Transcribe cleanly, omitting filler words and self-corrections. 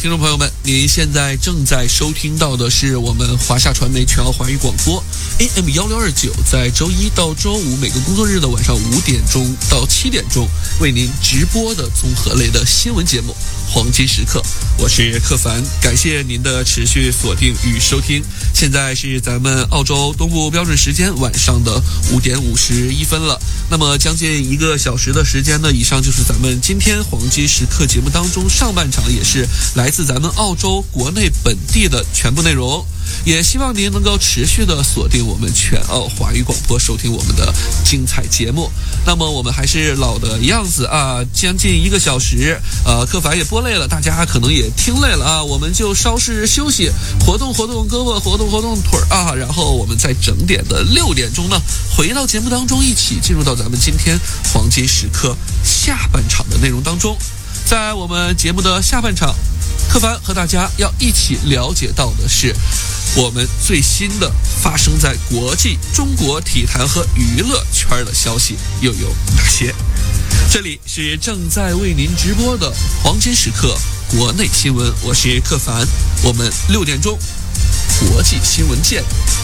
听众朋友们，您现在正在收听到的是我们华夏传媒全澳华语广播 AM 1629，在周一到周五每个工作日的晚上5点钟到7点钟为您直播的综合类的新闻节目黄金时刻，我是克凡，感谢您的持续锁定与收听。现在是咱们澳洲东部标准时间晚上的5点51分了。那么将近1个小时的时间呢，以上就是咱们今天黄金时刻节目当中上半场，也是来自咱们澳洲国内本地的全部内容。也希望您能够持续的锁定我们全澳华语广播，收听我们的精彩节目。那么我们还是老的样子啊，将近1个小时，克凡也播累了，大家可能也听累了啊，我们就稍事休息，活动活动胳膊，活动活动腿啊，然后我们在整点的6点钟呢，回到节目当中，一起进入到咱们今天黄金时刻下半场的内容当中。在我们节目的下半场，克凡和大家要一起了解到的是我们最新的发生在国际中国体坛和娱乐圈的消息又有哪些。这里是正在为您直播的黄金时刻国内新闻，我是克凡，我们6点钟国际新闻见。